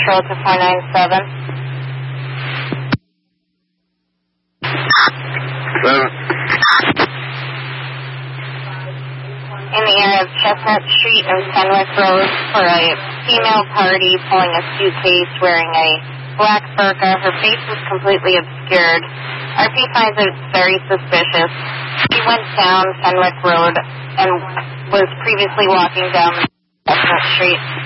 Patrol to 497. 7. In the area of Chestnut Street and Fenwick Road for a female party pulling a suitcase wearing a black burqa. Her face is completely obscured. RP finds it very suspicious. She went down Fenwick Road and was previously walking down Chestnut Street.